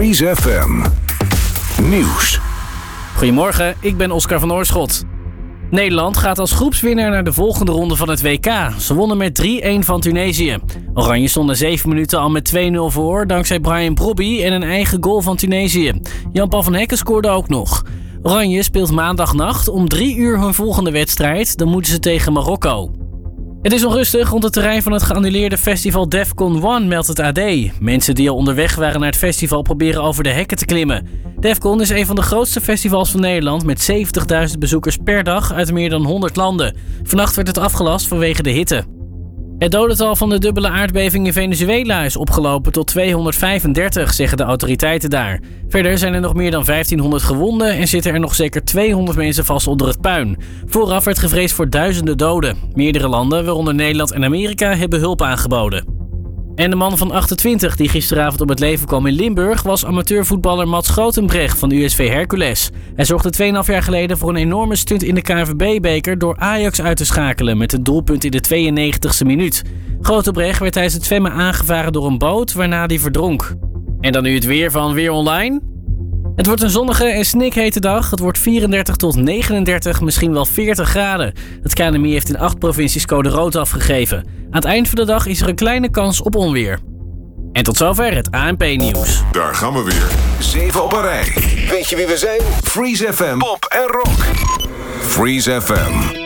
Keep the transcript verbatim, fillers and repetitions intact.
Freeze F M Nieuws. Goedemorgen, ik ben Oscar van Oorschot. Nederland gaat als groepswinnaar naar de volgende ronde van het W K. Ze wonnen met drie-een van Tunesië. Oranje stond na zeven minuten al met twee-nul voor, dankzij Brian Brobby en een eigen goal van Tunesië. Jan-Paul van Hekken scoorde ook nog. Oranje speelt maandagnacht om drie uur hun volgende wedstrijd. Dan moeten ze tegen Marokko. Het is onrustig rond het terrein van het geannuleerde festival Defcon één, meldt het A D. Mensen die al onderweg waren naar het festival proberen over de hekken te klimmen. Defcon is een van de grootste festivals van Nederland met zeventigduizend bezoekers per dag uit meer dan honderd landen. Vannacht werd het afgelast vanwege de hitte. Het dodental van de dubbele aardbeving in Venezuela is opgelopen tot tweehonderdvijfendertig, zeggen de autoriteiten daar. Verder zijn er nog meer dan vijftienhonderd gewonden en zitten er nog zeker tweehonderd mensen vast onder het puin. Vooraf werd gevreesd voor duizenden doden. Meerdere landen, waaronder Nederland en Amerika, hebben hulp aangeboden. En de man van achtentwintig die gisteravond om het leven kwam in Limburg was amateurvoetballer Mats Grotenbrecht van U S V Hercules. Hij zorgde twee komma vijf jaar geleden voor een enorme stunt in de K N V B-beker door Ajax uit te schakelen met het doelpunt in de tweeënnegentigste minuut. Grotenbrecht werd tijdens het zwemmen aangevaren door een boot waarna hij verdronk. En dan nu het weer van Weer Online. Het wordt een zonnige en snikhete dag. Het wordt vierendertig tot negenendertig, misschien wel veertig graden. Het K N M I heeft in acht provincies code rood afgegeven. Aan het eind van de dag is er een kleine kans op onweer. En tot zover het A N P-nieuws. Daar gaan we weer. Zeven op een rij. Weet je wie we zijn? Freeze F M, pop en rock. Freeze F M.